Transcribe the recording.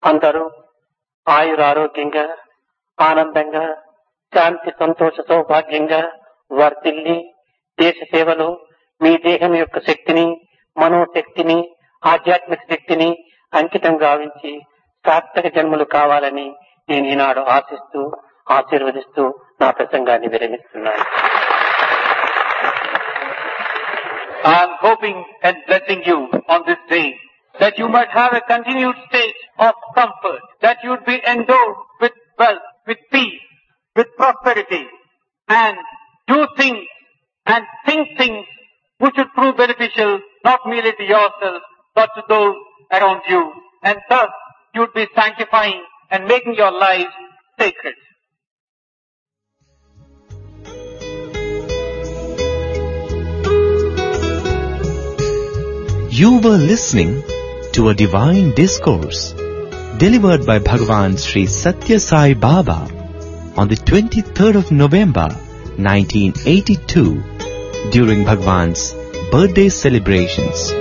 అందరూ ఆయురారోగ్యంగా ఆనందంగా శాంతి సంతోష సౌభాగ్యంగా వర్ధిల్లి దేశ సేవలో మీ దేహం యొక్క శక్తిని మనోశక్తిని ఆధ్యాత్మిక శక్తిని అంకితం గావించి సార్థక జన్మలు కావాలని నేను ఈనాడు ఆశిస్తూ ఆశీర్వదిస్తూ నా ప్రసంగాన్ని విరమిస్తున్నాను. I am hoping and blessing you on this day that you might have a continued state of comfort, that you would be endowed with wealth, with peace, with prosperity, and do things and think things which would prove beneficial not merely to yourself but to those around you, and thus you would be sanctifying and making your lives sacred. You were listening to a divine discourse delivered by Bhagavan Sri Satya Sai Baba on the 23rd of November 1982 during Bhagavan's birthday celebrations.